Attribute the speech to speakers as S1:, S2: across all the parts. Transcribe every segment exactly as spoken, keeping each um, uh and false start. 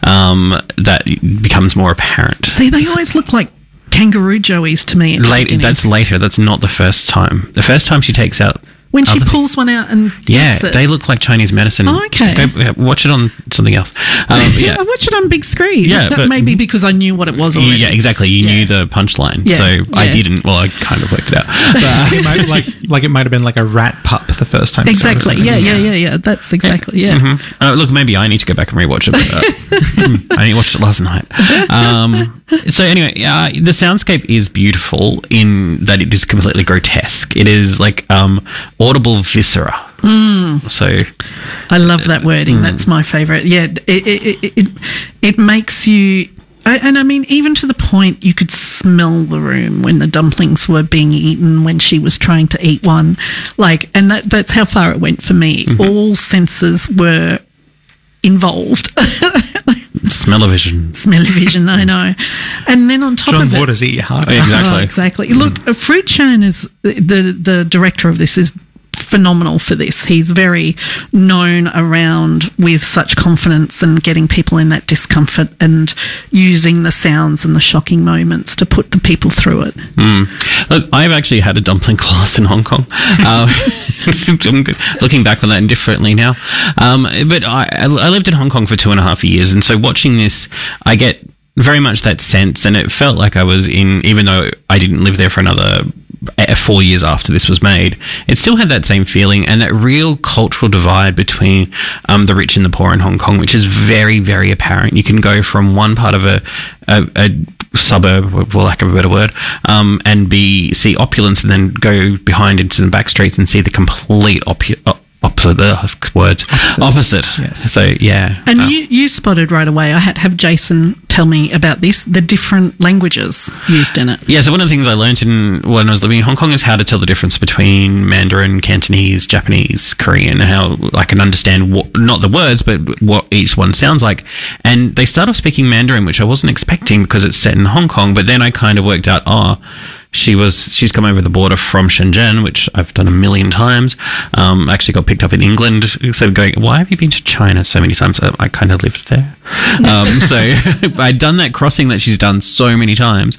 S1: um, that becomes more apparent.
S2: See, they always look like kangaroo joeys to me.
S1: Late, that's later. That's not the first time. The first time she takes out...
S2: When she
S1: other
S2: pulls one out and
S1: yeah,
S2: eats it.
S1: they look like Chinese medicine.
S2: Oh, okay.
S1: Go, yeah, watch it on something else. Um, yeah.
S2: I watched it on big screen.
S1: Yeah, but-
S2: maybe because I knew what it was already.
S1: Yeah, exactly. You
S2: Yeah.
S1: knew the punchline,
S2: Yeah,
S1: so I
S2: yeah.
S1: didn't. Well, I kind of worked it out. But, uh,
S3: It might, like, like it might have been like a rat pup the first time. you saw it or
S2: Exactly.
S3: something.
S2: Yeah, yeah, yeah, yeah. That's exactly. Yeah.
S1: mhm. uh, look, maybe I need to go back and rewatch it. But, uh, I only watched it last night. Um, so anyway, uh, the soundscape is beautiful in that it is completely grotesque. It is like um, audible viscera.
S2: Mm.
S1: So
S2: I love that wording. That's my favourite. Yeah, it it, it it it makes you, I- and I mean, even to the point you could smell the room when the dumplings were being eaten, when she was trying to eat one, like, and that that's how far it went for me. All senses were involved.
S1: smell-o-vision.
S2: Smell-o-vision, I know. And then on top
S3: John
S2: of it,
S3: Waters eat you harder.
S1: Exactly.
S2: Oh, exactly. Look, uh, Fruit Chan is the the director of this is phenomenal for this. He's very known around with such confidence and getting people in that discomfort and using the sounds and the shocking moments to put the people through it.
S1: Mm. Look, I've actually had a dumpling class in Hong Kong. Um, I'm looking back on that indifferently now. Um, but I, I lived in Hong Kong for two and a half years, and so watching this, I get very much that sense, and it felt like I was in, even though I didn't live there for another four years after this was made, it still had that same feeling and that real cultural divide between um, the rich and the poor in Hong Kong, which is very, very apparent. You can go from one part of a, a, a suburb, for lack of a better word, um, and be see opulence, and then go behind into the back streets and see the complete opulence. Opposite uh, words, opposite. opposite.
S3: Yes.
S1: So yeah,
S2: And
S1: uh,
S2: you, you spotted right away. I had to have Jason tell me about this, the different languages used in it.
S1: yeah. So one of the things I learned in when I was living in Hong Kong is how to tell the difference between Mandarin, Cantonese, Japanese, Korean, and how I can understand what, not the words, but what each one sounds like. And they start off speaking Mandarin, which I wasn't expecting because it's set in Hong Kong. But then I kind of worked out, oh, She was, she's come over the border from Shenzhen, which I've done a million times. Um, actually got picked up in England. So going, why have you been to China so many times? I, I kind of lived there. Um, so I'd done that crossing that she's done so many times.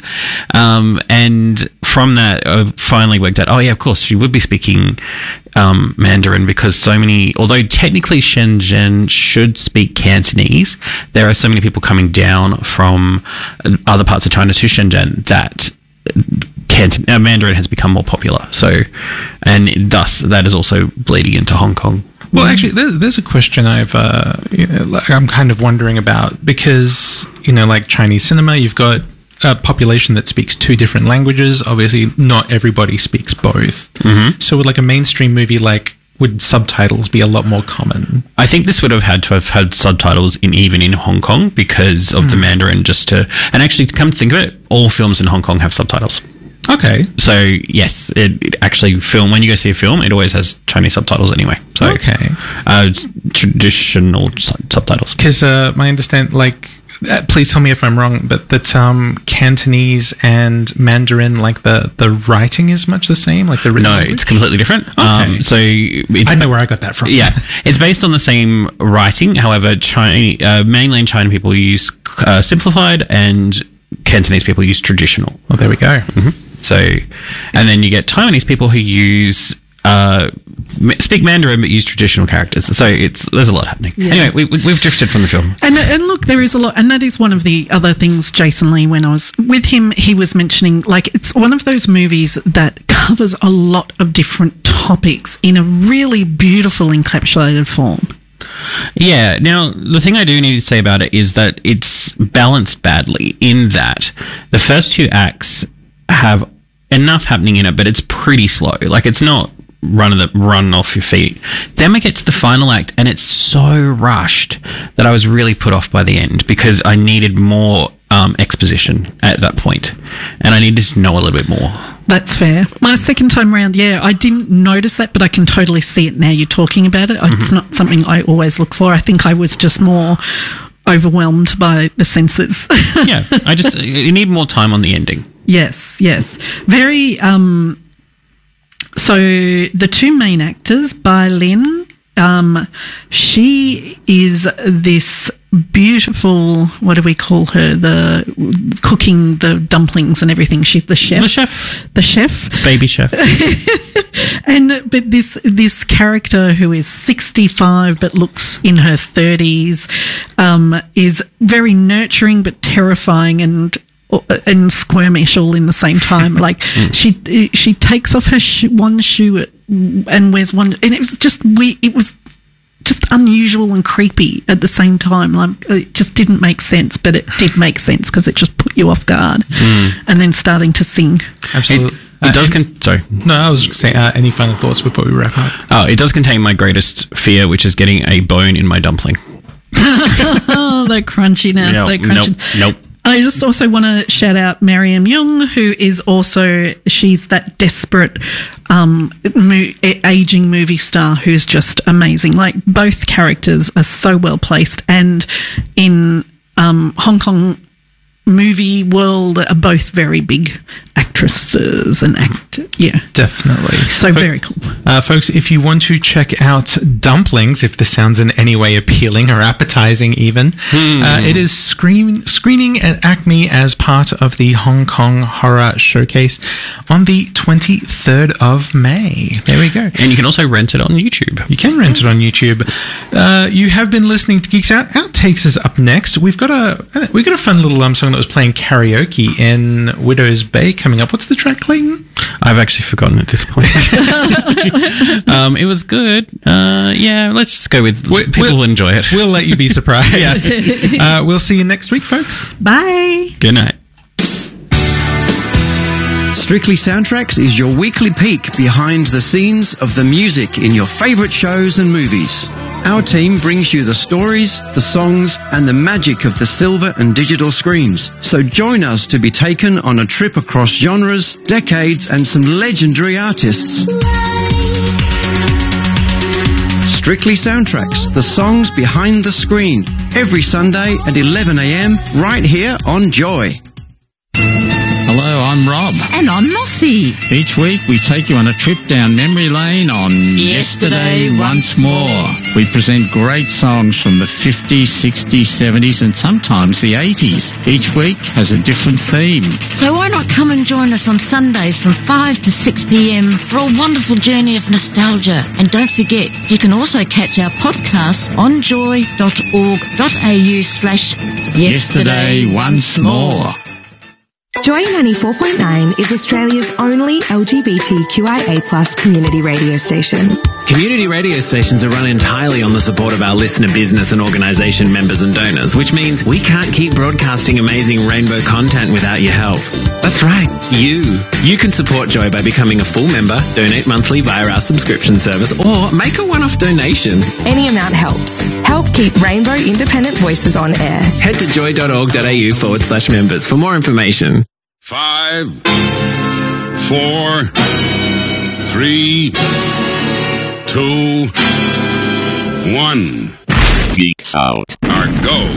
S1: Um, and from that, I finally worked out, oh yeah, of course, she would be speaking, um, Mandarin because so many, although technically Shenzhen should speak Cantonese, there are so many people coming down from other parts of China to Shenzhen that Canton, uh, Mandarin has become more popular. So, and thus that is also bleeding into Hong Kong.
S3: Well, actually, there's, there's a question I've uh, you know, like, I'm kind of wondering about because you know, like Chinese cinema, you've got a population that speaks two different languages. Obviously, not everybody speaks both. Mm-hmm. So, with like a mainstream movie, like would subtitles be a lot more common?
S1: I think this would have had to have had subtitles in even in Hong Kong because of mm. the Mandarin. Just to and actually, to come to think of it, all films in Hong Kong have subtitles.
S3: Okay.
S1: So yes, it, it actually film when you go see a film, it always has Chinese subtitles anyway. So
S3: okay,
S1: uh, traditional su- subtitles.
S3: Because uh, my understand, like, uh, please tell me if I'm wrong, but that um, Cantonese and Mandarin, like the, the writing is much the same, like the written
S1: no,
S3: language?
S1: it's completely different.
S3: Okay.
S1: Um, so it's,
S3: I know where I got that from.
S1: Yeah, it's based on the same writing. However, China, uh, mainland China people use uh, simplified, and Cantonese people use traditional.
S3: Well, there we go.
S1: Mm-hmm. So, and then you get Taiwanese people who use uh, speak Mandarin but use traditional characters. So it's there's a lot happening. Yeah. Anyway, we, we, we've drifted from the film.
S2: And, and look, there is a lot, and that is one of the other things. Jason Lee, when I was with him, he was mentioning like it's one of those movies that covers a lot of different topics in a really beautiful encapsulated form.
S1: Yeah. Now, the thing I do need to say about it is that it's balanced badly in that the first two acts have enough happening in it, but it's pretty slow. Like, it's not run of the run off your feet. Then we get to the final act, and it's so rushed that I was really put off by the end because I needed more um, exposition at that point, and I needed to know a little bit more.
S2: That's fair. My second time around, yeah, I didn't notice that, but I can totally see it now you're talking about it. Mm-hmm. It's not something I always look for. I think I was just more overwhelmed by the senses.
S1: Yeah, I just you need more time on the ending.
S2: Yes, yes. Very, um, so the two main actors, Bai Lin, um, she is this beautiful, what do we call her? The cooking the dumplings and everything. She's the chef.
S1: The chef.
S2: The chef.
S1: Baby chef.
S2: And but this this character who is sixty-five but looks in her thirties um, is very nurturing but terrifying and and squirmish all in the same time. Like she she takes off her sho- one shoe at, and wears one, and it was just we it was just unusual and creepy at the same time. Like it just didn't make sense, but it did make sense because it just put you off guard. Mm. And then starting to sing.
S3: Absolutely.
S1: It, it uh, does. Con- sorry.
S3: No, I was saying. Uh, any final thoughts before we wrap up?
S1: Oh, it does contain my greatest fear, which is getting a bone in my dumpling.
S2: Oh, the crunchiness.
S1: Nope,
S2: the crunchiness.
S1: Nope. Nope.
S2: I just also want to shout out Mariam Young, who is also, she's that desperate, um, mo- aging movie star who's just amazing. Like, both characters are so well placed, and in, um, Hong Kong movie world are both very big actresses and act. Yeah.
S3: Definitely.
S2: So Fo- very cool.
S3: Uh, folks, if you want to check out Dumplings, if this sounds in any way appealing or appetizing even, hmm. uh, it is screen- screening at Acme as part of the Hong Kong Horror Showcase on the twenty-third of May. There we go.
S1: And you can also rent it on YouTube.
S3: You can rent it on YouTube. Uh, you have been listening to Geeks Out. Outtakes is up next. We've got a we've got a fun little um, song that was playing karaoke in Widow's Bay coming up. What's the track, Clayton?
S1: I've actually forgotten at this point. um, it was good. Uh, yeah, let's just go with
S3: we'll,
S1: people
S3: we'll,
S1: will enjoy it.
S3: We'll let you be surprised. Yeah. uh, we'll see you next week, folks.
S2: Bye.
S1: Good night.
S4: Strictly Soundtracks is your weekly peek behind the scenes of the music in your favourite shows and movies. Our team brings you the stories, the songs, and the magic of the silver and digital screens. So join us to be taken on a trip across genres, decades, and some legendary artists. Strictly Soundtracks, the songs behind the screen. Every Sunday at eleven a.m. right here on Joy.
S5: Hello, I'm Rob.
S6: And I'm Mossy.
S5: Each week we take you on a trip down memory lane on Yesterday, Yesterday Once More. We present great songs from the fifties, sixties, seventies and sometimes the eighties. Each week has a different theme.
S6: So why not come and join us on Sundays from five to six p.m. for a wonderful journey of nostalgia. And don't forget, you can also catch our podcasts on joy.org.au slash
S5: Yesterday Once More.
S7: Joy ninety-four point nine is Australia's only L G B T Q I A plus community radio station.
S8: Community radio stations are run entirely on the support of our listener business and organisation members and donors, which means we can't keep broadcasting amazing rainbow content without your help. That's right, you. You can support Joy by becoming a full member, donate monthly via our subscription service, or make a one-off donation.
S7: Any amount helps. Help keep Rainbow Independent Voices on air.
S8: Head to joy.org.au forward slash members for more information.
S9: Five, four, three, two, one. Geeks Out. Our go